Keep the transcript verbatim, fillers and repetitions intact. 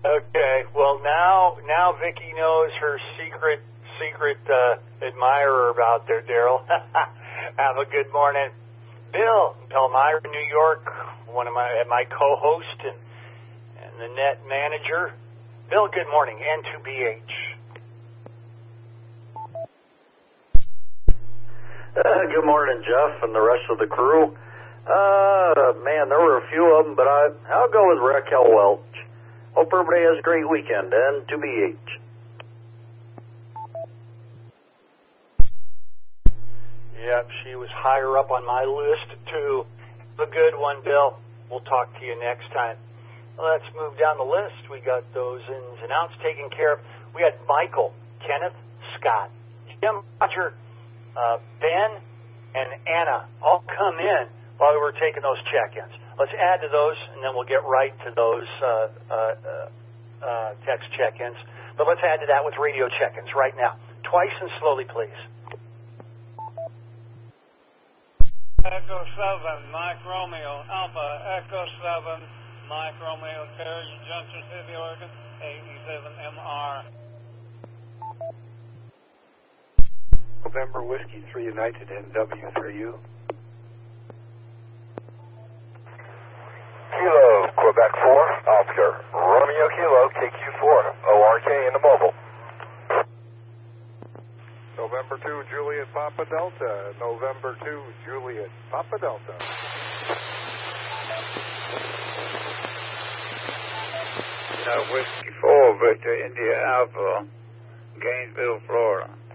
Okay, well now now Vicky knows her secret secret uh, admirer out there, Daryl. Have a good morning. Bill, Elmira, New York, one of my my co-host and and the net manager. Bill, good morning, N two B H. Uh, good morning, Jeff, and the rest of the crew. Uh, man, there were a few of them, but I, I'll go with Raquel Welch. Hope everybody has a great weekend, N two B H. Yep, she was higher up on my list, too. A good one, Bill. We'll talk to you next time. Let's move down the list. We got those ins and outs taken care of. We had Michael, Kenneth, Scott, Jim, Roger, uh, Ben, and Anna all come in while we were taking those check-ins. Let's add to those, and then we'll get right to those uh, uh, uh, text check-ins. But let's add to that with radio check-ins right now. Twice and slowly, please. Echo seven, Mike Romeo, Alpha, Echo seven, Mike Romeo, Terry, Junction City, Oregon, eighty-seven M R. November Whiskey three United N W three U. Kilo, Quebec four, Oscar, Romeo Kilo, K Q four, O R K in the mobile. November two Juliet Papa Delta, November two Juliet Papa Delta. Uh, Whiskey four, Victor India Alpha, Gainesville, Florida.